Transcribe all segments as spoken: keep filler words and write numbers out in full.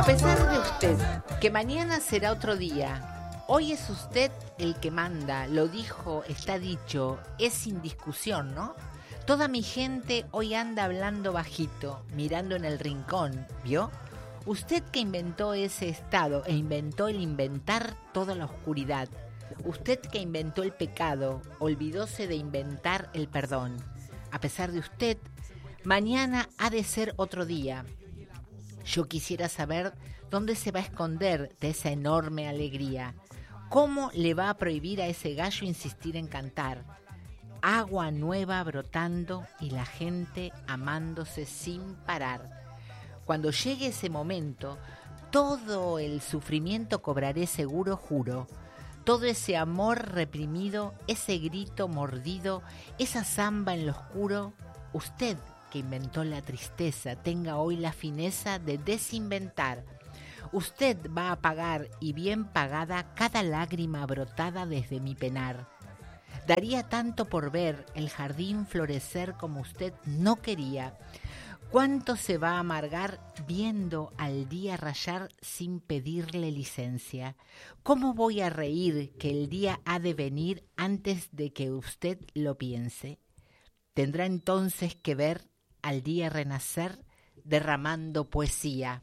pesar de usted, que mañana será otro día, hoy es usted el que manda, lo dijo, está dicho, es sin discusión, ¿no? Toda mi gente hoy anda hablando bajito, mirando en el rincón, ¿vio? Usted que inventó ese estado e inventó el inventar toda la oscuridad. Usted que inventó el pecado, olvidóse de inventar el perdón. A pesar de usted, mañana ha de ser otro día. Yo quisiera saber dónde se va a esconder de esa enorme alegría. ¿Cómo le va a prohibir a ese gallo insistir en cantar? Agua nueva brotando y la gente amándose sin parar. Cuando llegue ese momento, todo el sufrimiento cobraré seguro, juro. Todo ese amor reprimido, ese grito mordido, esa zamba en lo oscuro, usted que inventó la tristeza, tenga hoy la fineza de desinventar. Usted va a pagar, y bien pagada, cada lágrima brotada desde mi penar. Daría tanto por ver el jardín florecer como usted no quería. ¿Cuánto se va a amargar viendo al día rayar sin pedirle licencia? ¿Cómo voy a reír que el día ha de venir antes de que usted lo piense? Tendrá entonces que ver al día renacer derramando poesía.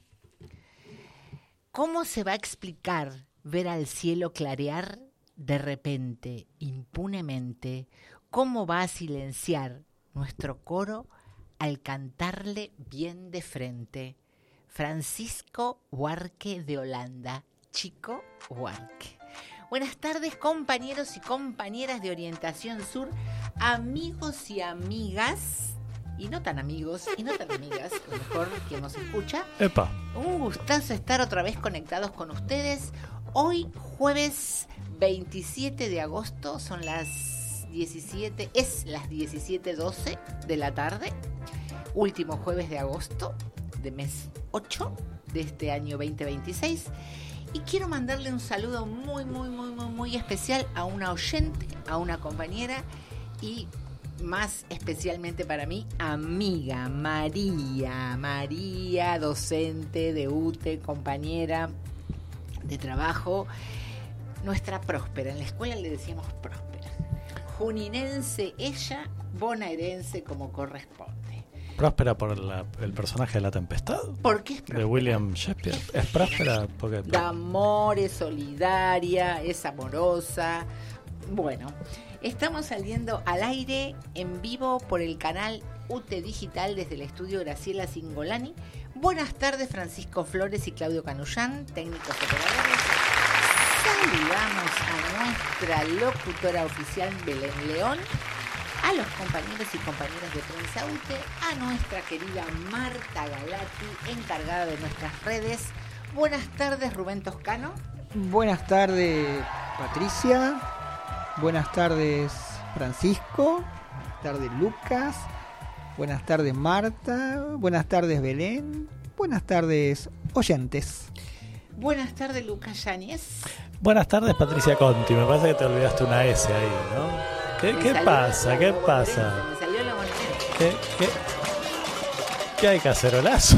¿Cómo se va a explicar ver al cielo clarear de repente, impunemente? ¿Cómo va a silenciar nuestro coro al cantarle bien de frente? Francisco Huarque de Holanda, Chico Huarque. Buenas tardes, compañeros y compañeras de Orientación Sur, amigos y amigas, y no tan amigos, y no tan amigas, a lo mejor quien nos escucha. Epa. Un gustazo estar otra vez conectados con ustedes. Hoy, jueves veintisiete de agosto, son las diecisiete, es las diecisiete doce de la tarde, último jueves de agosto, de mes ocho de este año veinte veintiséis. Y quiero mandarle un saludo muy, muy, muy, muy, muy especial a una oyente, a una compañera y más especialmente para mí, amiga María. María, docente de U T E, compañera de trabajo, nuestra próspera. En la escuela le decíamos próspera. Juninense ella, bonaerense como corresponde. Próspera por la, el personaje de La Tempestad. ¿Por qué es próspera? De William Shakespeare. Es próspera porque... De amor, es solidaria, es amorosa. Bueno, estamos saliendo al aire en vivo por el canal U T E Digital desde el estudio Graciela Cingolani. Buenas tardes, Francisco Flores y Claudio Canullán, técnicos operadores. Saludamos a nuestra locutora oficial Belén León, a los compañeros y compañeras de Prensa U T E, a nuestra querida Marta Galati, encargada de nuestras redes. Buenas tardes, Rubén Toscano. Buenas tardes, Patricia. Buenas tardes, Francisco. Buenas tardes, Lucas. Buenas tardes, Marta. Buenas tardes, Belén. Buenas tardes, oyentes. Buenas tardes, Lucas Yáñez. Buenas tardes, Patricia Conti. Me parece que te olvidaste una S ahí, ¿no? ¿Qué, ¿qué pasa? ¿Qué pasa? Me salió la moneda. ¿Qué, qué, ¿Qué hay, cacerolazo?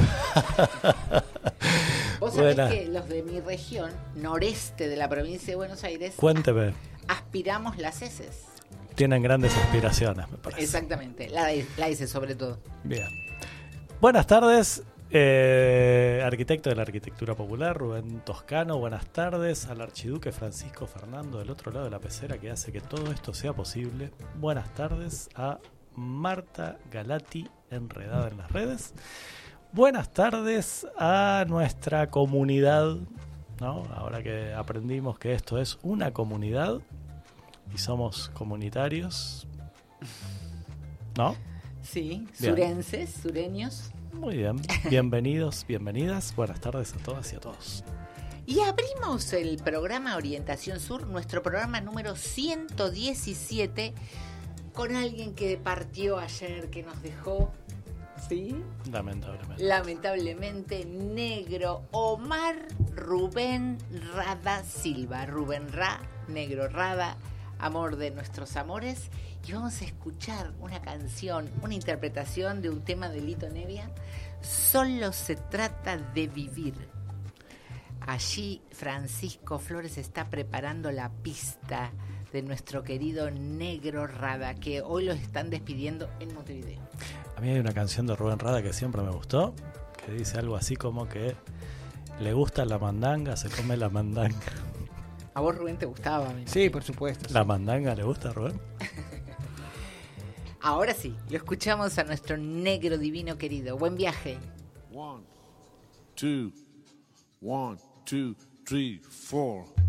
Vos sabés Buena. que los de mi región, noreste de la provincia de Buenos Aires, Cuénteme. aspiramos las heces. Tienen grandes aspiraciones, me parece. Exactamente, la, la S sobre todo. Bien. Buenas tardes, eh, arquitecto de la arquitectura popular, Rubén Toscano. Buenas tardes al archiduque Francisco Fernando del otro lado de la pecera que hace que todo esto sea posible. Buenas tardes a Marta Galati, enredada en las redes. Buenas tardes a nuestra comunidad, ¿no? Ahora que aprendimos que esto es una comunidad y somos comunitarios, ¿no? Sí, bien. Surenses, sureños. Muy bien, bienvenidos, bienvenidas, buenas tardes a todas y a todos. Y abrimos el programa Orientación Sur, nuestro programa número ciento diecisiete, con alguien que partió ayer, que nos dejó, ¿sí? Lamentablemente. Lamentablemente, negro, Omar Rubén Rada Silva. Rubén Ra, negro Rada, amor de nuestros amores. Y vamos a escuchar una canción, una interpretación de un tema de Lito Nevia. Solo se trata de vivir. Allí Francisco Flores está preparando la pista de nuestro querido Negro Rada, que hoy los están despidiendo en Montevideo. A mí hay una canción de Rubén Rada que siempre me gustó, que dice algo así como que le gusta la mandanga, se come la mandanga. ¿A vos, Rubén, te gustaba? Sí, por supuesto. ¿La sí. mandanga le gusta a Rubén? Ahora sí, lo escuchamos a nuestro negro divino querido. Buen viaje. One, two, one, two, three, four.